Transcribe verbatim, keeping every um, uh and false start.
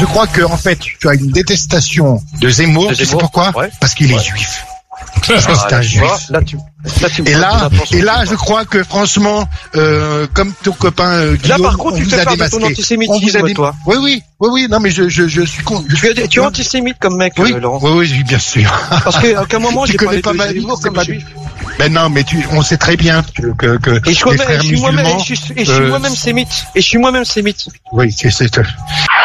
je crois que en fait, tu as une détestation de Zemmour. De Tu sais Zemmour, pourquoi? ouais. Parce qu'il est Ouais. juif. Parce que Ah, c'est un là, tu juif. vois, là, tu, là, tu me Et poses là, une attention, et là, tu je vois. crois que franchement, euh, comme ton copain euh, Là, Guillaume, par contre, on tu vous fais a part de démasqué. ton antisémitisme, On vous a dé- toi. Oui, oui, oui, oui. Non, mais je, je, je suis con. Je Tu es, tu es antisémite comme mec, Oui, euh, Laurent. oui, oui, oui, bien sûr. Parce qu'à aucun moment, Tu j'ai connais parlé pas de ma vie, Zemmour c'est comme un monsieur. juif. Ben non, mais tu, on sait très bien que, que, que Et je suis les moi-même, frères et je suis moi-même, musulmans. et je suis, et je suis euh, moi-même sémite. Et je suis moi-même sémite. Oui, c'est, c'est,